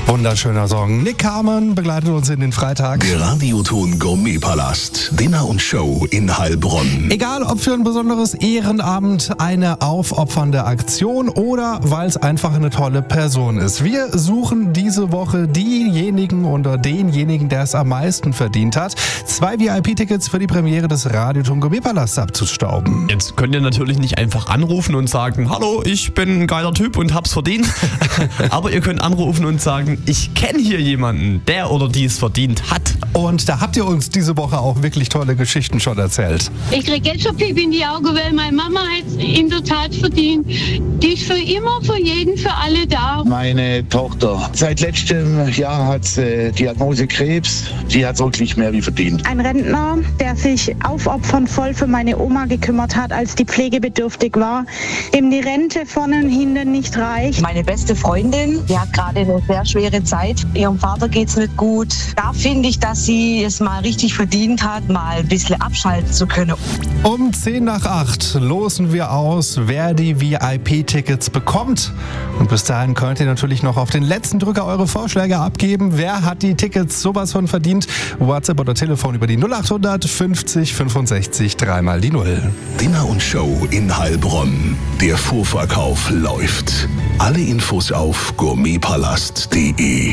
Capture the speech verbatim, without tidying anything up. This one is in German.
Wunderschöner Song. Nick Carmen begleitet uns in den Freitag. Der Radioton Gourmetpalast. Dinner und Show in Heilbronn. Egal ob für ein besonderes Ehrenamt, eine aufopfernde Aktion oder weil es einfach eine tolle Person ist. Wir suchen diese Woche diejenigen oder denjenigen, der es am meisten verdient hat, zwei V I P-Tickets für die Premiere des Radioton Gourmetpalasts abzustauben. Jetzt könnt ihr natürlich nicht einfach anrufen und sagen, hallo, ich bin ein geiler Typ und hab's verdient. Aber ihr könnt anrufen und sagen, ich kenne hier jemanden, der oder die es verdient hat. Und da habt ihr uns diese Woche auch wirklich tolle Geschichten schon erzählt. Ich krieg jetzt schon Pipi in die Augen, weil meine Mama hat es in der Tat verdient. Die ist für immer, für jeden, für alle da. Meine Tochter. Seit letztem Jahr hat sie Diagnose Krebs. Die hat wirklich mehr wie verdient. Ein Rentner, der sich aufopfernd für meine Oma gekümmert hat, als die pflegebedürftig war, dem die Rente vorne und hinten nicht reicht. Meine beste Freundin, die hat gerade eine sehr schwere Zeit. Ihrem Vater geht's nicht gut. Da finde ich, dass sie es mal richtig verdient hat, mal ein bisschen abschalten zu können. Um zehn nach acht losen wir aus, wer die V I P-Tickets bekommt. Und bis dahin könnt ihr natürlich noch auf den letzten Drücker eure Vorschläge abgeben. Wer hat die Tickets sowas von verdient? WhatsApp oder Telefon über die null acht hundert fünfzig fünfundsechzig dreimal die Null. Dinner und Show in Heilbronn. Der Vorverkauf läuft. Alle Infos auf gourmetpalast punkt de.